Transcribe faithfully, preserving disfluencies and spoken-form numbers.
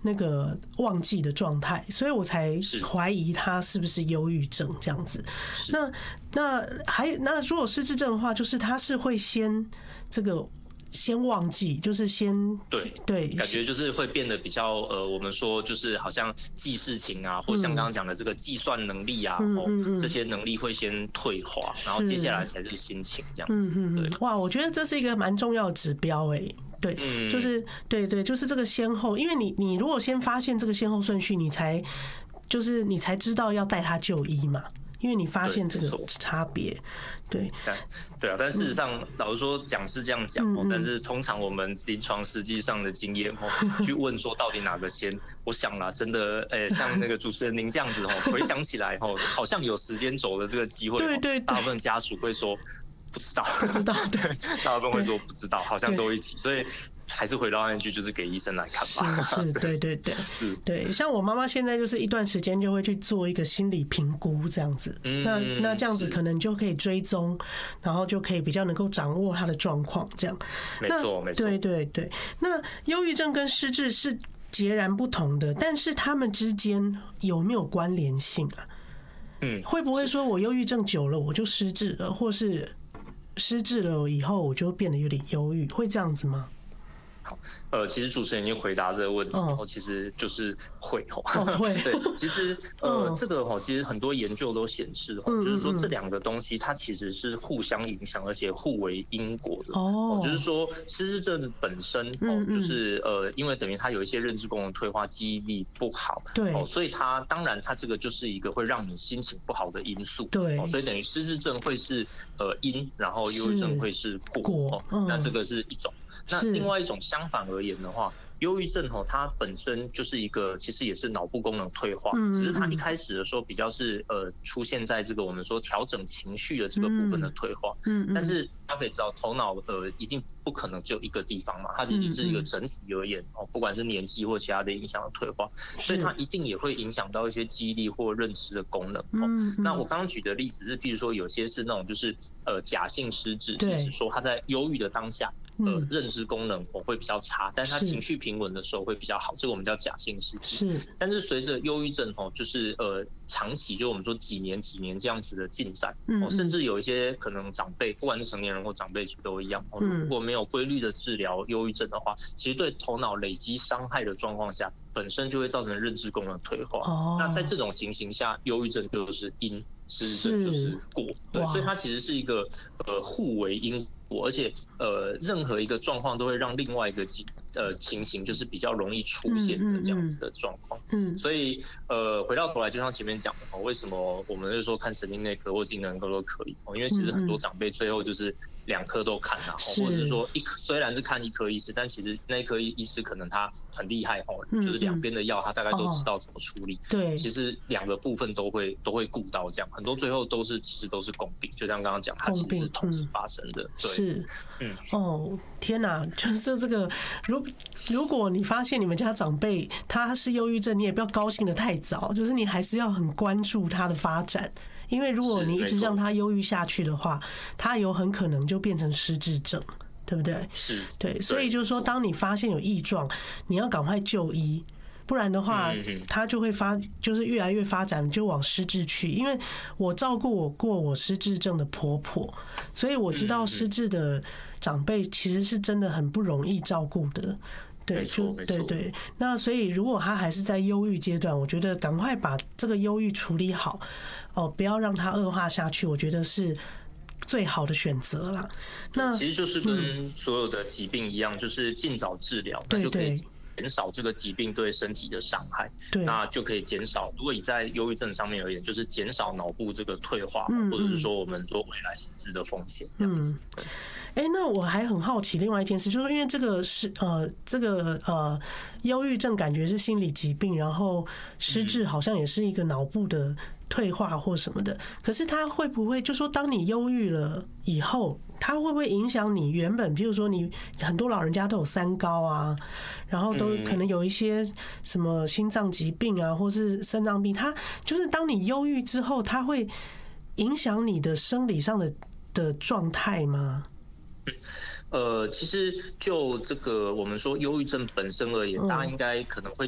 那个忘记的状态，所以我才怀疑他是不是忧郁症这样子。那那还那如果失智症的话，就是他是会先这个。先忘记，就是先对对， 感觉就是会变得比较呃，我们说就是好像记事情啊，或像刚刚讲的这个计算能力啊， 嗯嗯嗯这些能力会先退化，然后接下来才是心情这样子。 嗯嗯，哇，我觉得这是一个蛮重要的指标哎、欸。对， 嗯、 就是对对，就是这个先后，因为你你如果先发现这个先后顺序，你才就是你才知道要带他就医嘛。因为你发现这个差别，对， 对啊，但事实上，老实说讲是这样讲哦，但是通常我们临床实际上的经验哦，去问说到底哪个先，我想啦，真的，诶，像那个主持人您这样子哦，回想起来哦，好像有时间轴的这个机会， 对对， 大部分家属会说不知道， 不知道，对， 大部分会说不知道，好像都一起，所以。还是回到那句，就是给医生来看吧。 是，是，对对对， 是， 对。像我妈妈现在就是一段时间就会去做一个心理评估，这样子。嗯、那那这样子可能就可以追踪，然后就可以比较能够掌握她的状况，这样。 没错，没错。 对对对。那忧郁症跟失智是截然不同的，但是他们之间有没有关联性啊？嗯，会不会说我忧郁症久了我就失智了，或是失智了以后我就变得有点忧郁，会这样子吗？ 好，呃，其实主持人已经回答这个问题，然后其实就是会哦，会对，其实呃，这个哦，其实很多研究都显示哦，就是说这两个东西它其实是互相影响，而且互为因果的哦，就是说失智症本身哦，就是呃，因为等于它有一些认知功能退化，记忆力不好，对哦，所以它当然它这个就是一个会让你心情不好的因素，对哦，所以等于失智症会是呃因，然后忧郁症会是果哦，那这个是一种。那另外一种相反而言的话，忧郁症哦，它本身就是一个其实也是脑部功能退化，只是它一开始的时候比较是呃出现在这个我们说调整情绪的这个部分的退化，但是大家可以知道头脑呃一定不可能就一个地方嘛，它其实是一个整体而言哦，不管是年纪或其他的影响的退化，所以它一定也会影响到一些记忆力或认知的功能哦。那我刚刚举的例子是，比如说有些是那种就是呃假性失智，是指说他在忧郁的当下。呃，认知功能会比较差，但是他情绪平稳的时候会比较好，这个我们叫假性失智。是，但是随着忧郁症哦，就是呃长期，就我们说几年几年这样子的进展，哦，甚至有一些可能长辈，不管是成年人或长辈，其实都一样。哦，如果没有规律的治疗忧郁症的话，其实对头脑累积伤害的状况下，本身就会造成认知功能退化。哦，那在这种情形下，忧郁症就是因，失智症就是果。对，所以它其实是一个呃互为因果，而且呃任何一个状况都会让另外一个呃情形就是比较容易出现的这样子的状况。嗯，所以呃回到头来，就像前面讲的，为什么我们就说看神经内科或精神科都可以？因为其实很多长辈最后就是两科都看啊，或者是说一科虽然是看一科医师，但其实那一科医师可能他很厉害哦，就是两边的药他大概都知道怎么处理。对，其实两个部分都会都会顾到，这样很多最后都是其实都是共病，就像刚刚讲，它其实是同时发生的。对，是，嗯，哦，天哪，就是这个，如如果你发现你们家长辈他是忧郁症，你也不要高兴得太早，就是你还是要很关注他的发展。因为如果你一直让他忧郁下去的话，他有很可能就变成失智症，对不对？是，对，所以就是说，当你发现有异状，你要赶快就医，不然的话，他就会发，就是越来越发展，就往失智去。因为我照顾我过我失智症的婆婆，所以我知道失智的长辈其实是真的很不容易照顾的。对，就对对。那所以，如果他还是在忧郁阶段，我觉得赶快把这个忧郁处理好，哦，不要让它恶化下去，我觉得是最好的选择啦。那其实就是跟所有的疾病一样，就是尽早治疗，那就可以减少这个疾病对身体的伤害。对，那就可以减少。如果以在忧郁症上面而言，就是减少脑部这个退化，或者是说我们说未来失智的风险这样子。 哎、欸，那我还很好奇另外一件事，就是因为这个是呃，这个呃，忧郁症感觉是心理疾病，然后失智好像也是一个脑部的退化或什么的。可是它会不会就说，当你忧郁了以后，它会不会影响你原本，譬如说你很多老人家都有三高啊，然后都可能有一些什么心脏疾病啊，或是肾脏病，它就是当你忧郁之后，它会影响你的生理上的的状态吗？ 呃，其实就这个我们说忧郁症本身而言，大家应该可能会